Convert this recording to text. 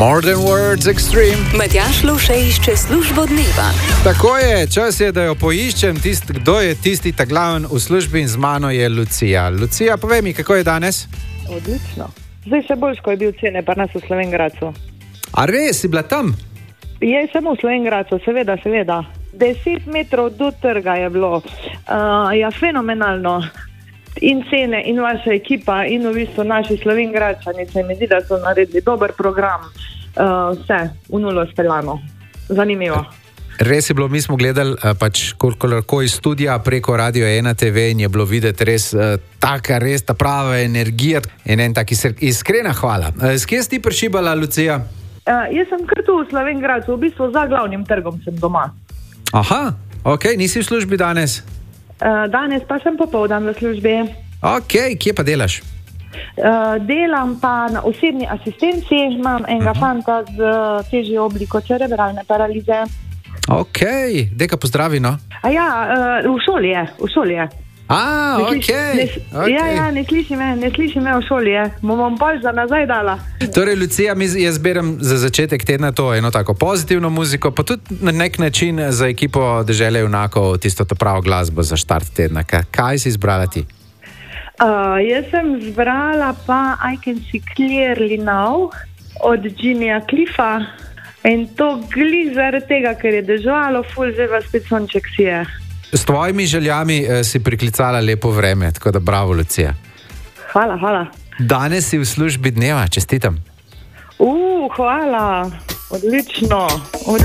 More Than Words Extreme. Matjaž Lovše išče službo dneva. Tako je, čas je, da jo poiščem. Kdo je tisti ta glaven v službi in z mano je Lucija. Lucija, povej mi, kako je danes? Odlično. Zdaj še boljš, ko je bil cene pa nas v Slovenj Gradcu. A res, si bila tam? Je samo v Slovenj Gradcu, seveda. 10 metrov do trga je bilo. Ja, fenomenalno. In cene, in vaša ekipa, in v bistvu naši Slovenjgradčani, se mi zdi, da so naredili dober program, vse v nulo speljano. Zanimivo. Res je bilo, mi smo gledali koliko iz studia preko Radio 1 TV in je bilo videti res res ta prava energija in en tak iskrena hvala. S kje si ti prišibala, Lucija? Jaz sem kar tu v Slovenjgradcu, v bistvu za glavnim trgom sem doma. Aha, ok, nisi v službi danes? Danes pa sem popoldan v službi. Ok, kje pa delaš? Delam pa na osebni asistenci, imam enega fanta z težjo obliko cerebralne paralize. Ok, deka pozdravi, no? V šoli je. Ok. Ja, ne sliši me v šoli je. Bom bolj za nazaj dala. Torej, Lucija, jaz zberem za začetek tedna to eno tako pozitivno muziko, pa tudi na nek način za ekipo Dežele junakov tisto to pravo glasbo za štart tedna. Kaj si izbrala ti? Jaz sem izbrala pa I Can See Clearly Now od Jimmyja Cliffa in to glih zaradi tega, ker je deževalo, ful zdaj pa spet sonček sije. S tvojimi željami si priklicala lepo vreme, tako da bravo, Lucija. Hvala. Danes si v službi dneva, čestitam. Hvala, odlično.